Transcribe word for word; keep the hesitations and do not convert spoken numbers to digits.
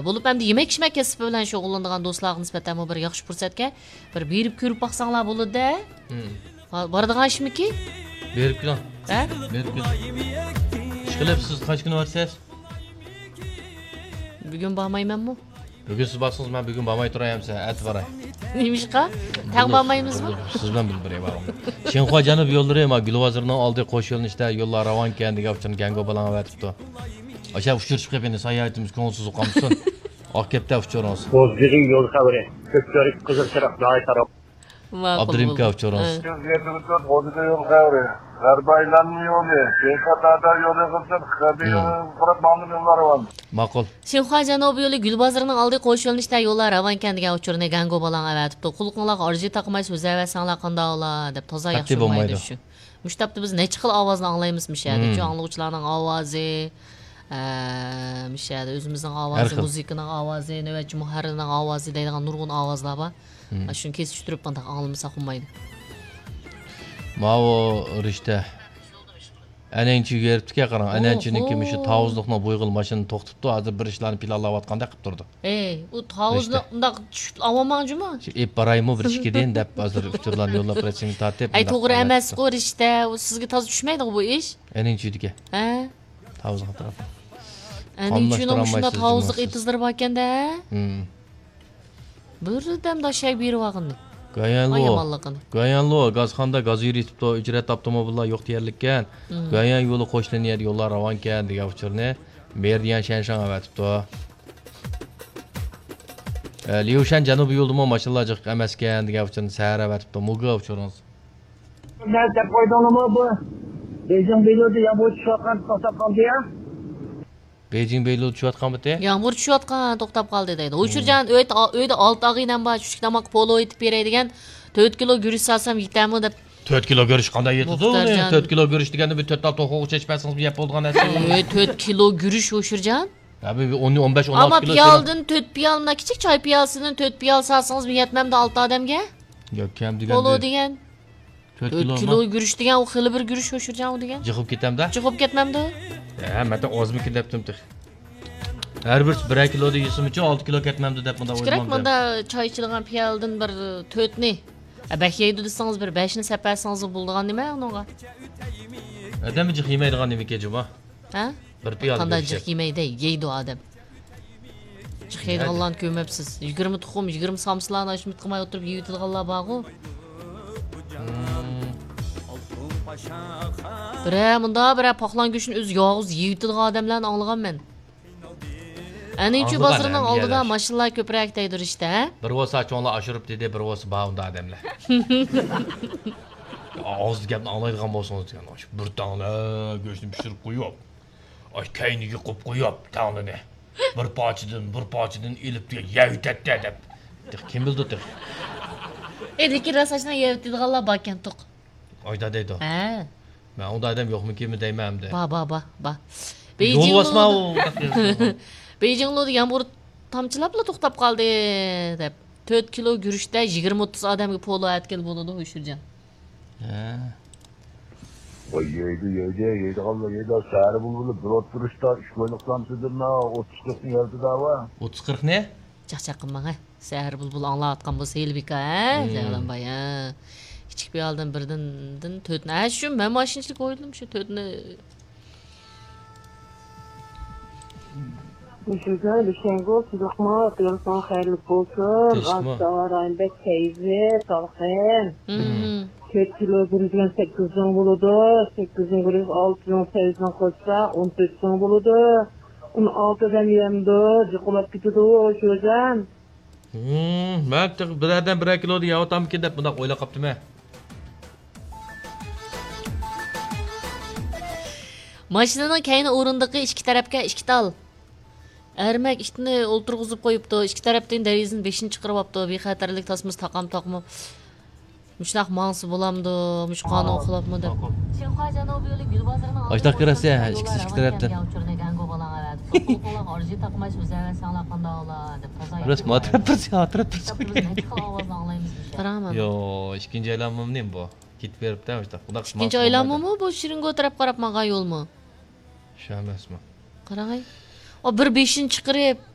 Bo'lib hamda yemak ishmak kasbi bilan shug'ullanadigan do'stlarga nisbatan bir yaxshi fursatga bir berib ko'rib baqsanglar bo'ladi-da. Boradigan ishmiki? Berib kiring. Ha? Berib kiring. Ishqilib siz qancha kun varsiz? Bugun bormaymanmi? Bugun siz borsangiz men bugun bormay turayamsa, at boray. Nemishqa? Taq bormaymizmi? Siz bilan bilib beray. Shinxo janub yo'llari ma Gulvozirning oldi qo'sh yo'linishda yo'llar ravon ekan degan uchun gango bilan aytibdi. Aşağı uçurup qilib sayohatimiz ko'ngilsiz qolmasin. Oqkepda uchuramiz. O'zbeg'ing yo'l xabari. Ko'pchilik qizil chiroq joy taraf. Abdurimka uchuramiz. O'zbeg'ing yo'l xabari. G'arbaylarning yo'li, Shehatada yo'li qilib, Xabiy qurib mamnun yo'llar var. Ma'qul. Shinxo janobi yo'li Gulbozorning oldi qo'sh yo'linishda yo'llar ravon ekan degan uchurni gango bilan aytibdi. Qulqinlarga orji taqmay so'zlayversanglar qanday olar deb toza yaxshi bo'lmaydi shu. Mushtabda biz necha xil ovozni anglaymizmish yani. Shu anglovchilarning ovozi Mishada o'zimizning ovozi, muzikaning ovozi, navbatchi muharrirning ovozi deydigan nurg'un ovozlar bor. Shuni kesishtirib bunday anglamasa bo'lmaydi. Mavo rishta. Ananchi yeribdi-ku qarang. Ananchiniki mishi tavuzliqni bo'yg'il mashinani to'xtatibdi, hozir bir ishlarni planlayotganda qilib turdi. Ey, u tavuzni undaq tushib olmamoqchimi? Ep baraymi bir ishga deyin deb hozir uchurlarni yo'llab pressing tartib. Ay, to'g'ri emas-ku rishta. U sizga to'g'ri tushmaydi bu ish. Ananchidiki. Ha? Tavuzga taraf. Ananchini shunda tavuzliq etizdirib olganda, hmm. Birdamda shay berib olgandi. Goyanlo. Goyanlo gazxonda gaz yuritibdi, ijrat avtomobillar yo'q deyarlikkan. Goyan yo'li qo'shlaniyar yo'llar ravon ekan degan uchurni merdian shanshan avatibdi. Liushan janubiy yo'ldimi mashinalar jiq emaskan degan uchurni sahar avatibdi. Muga uchurimiz. Nerede qo'ydingmi bu? Beijing Beylodi yomg'ir tushayotgan to'xtab qoldi-ya? Beijing Beylodi tushayotganmi? Yomg'ir tushayotgan to'xtab qoldi deydi. O'chirjan uyda olti og'iydan bor chuchikdamoq polo etib beradigan to'rt kilo gurish salsam yetami deb. to'rt kilo gurish qanday yetadi? to'rt kilo gurish deganda bir to'rt to'qoq chechpasingiz yeb bo'lgan narsa. Ey, to'rt kilo gurish o'chirjan? Tabii o'n o'n besh o'n olti kilo. Ammo piyoldan to'rt piyolni kichik choy piyolasidan to'rt piyol salsangiz yetmamda olti odamga? Yo'q, kam degan. Polo degan. to'rt kilo gurish degan u xili bir gurish o'chirjan u degan. Jiqib ketamda? Jiqib ketmamda? Ha, mata ozmiki debdim. Har bir bir kiloda yesim uchun olti kilo ketmamdi deb bunda o'ylamam. Kerak bunda choy ichilgan piyoldan bir to'rtni. Bak yeydi desangiz bir beshni saparsangiz bo'ldigan nima unga? Adam jiq yemaydigan nima kejuma? Ha? Bir piyol. Qanday jiq yemaydi? Yeydi odam. Jiq yeydiganlarni ko'mabsiz. yigirma tuxum, yigirma samslarni ashmit qilmay o'tirib yeydiganlar bor-ku. Bira bunda bira poxlan go'shini o'z yog'iz yeydigan odamlarni anglagan men. Ananchi bozorining oldida mashinalar ko'proq deydir ishda. Bir bo'lsa cho'nglar oshirib dedi, bir bo'lsa ba'unda odamlar. Og'iz gapni anglaydigan bo'lsangiz degan. Bir tona go'shtni pishirib qo'yib, ay kayniga qo'yib qo'yib, tanini. Bir pochidan, bir pochidan ilib yeytadi deb. Kim bildi deb. Ediki rasachdan yeydiganlar bor ekan to'q. Oyda deydi. Ha. Men unda odam yo'qmi-kimi deymamdi. Ba ba ba ba. Beijing bosma u. Beijingda yomg'ir tomchilabla to'xtab qoldi deb. to'rt kilo gurishda yigirma o'ttiz odamga polo atgan bo'ladi o'shirjan. Ha. Voy yeydi, yeydi, yeydi qoldi, yeydi. Sari bulbuli bir o'tirishda ish qo'yliqdan sizdirna o'ttiz qirq yerda va. o'ttiz qirq ne? Chaqchaq qilmang ha. Sari bulbul anglayotgan bo'lsa Elbika ha. Jag'lan baya. Kichik bir aldan birdan to'rtni. Ha shu men mashinchilik o'yladim shu to'rtni. Düşünsene bir şey olsun, çıkma, telefon hayırlı olsun, Gazdavarayın bek teyze, salkın. dört kilo gürüzgen sekiz on buludu, sekiz on gürüz altı on sekiz on koysa on dört on buludu. on altı dan yemdi, çıkılap gidiyordu o şözen. Hmm, ben birerden birer kilo diye otam ki de bunda koyla kaptım he. Maşinanın kayını o'rindiqi ikki tarafga ikki tal. Ermak ishni o'ltirg'izib qo'yibdi. Ikki tarafdan derizini beshinchi chiqarib olibdi. Bexatarlik tasmasi taqam taqmi. Mushnaq mansi bo'lamdi, mushqani o'qilabmi deb. Shinxo janobi yo'li Gulbozorning oldi. Oshda kirasi ikki ikki tarafdan. Orji taqmash o'zavasanglar qanday olar deb toza. Ras motrab tursa, otrab tursa. Qaraman. Yo, ikkinchi aylanmam nim bu. Kit beribdi o'shda. Bunaq ikkinchi aylanmami bu shiringa o'tirib qarab magan yo'lmi? Shu emasmi? Qarag'ay. O bir beshinchi chiqirib